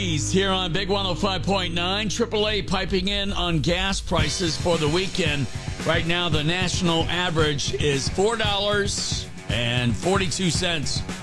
Here on Big 105.9, AAA piping in on gas prices for the weekend. Right now, the national average is $4.42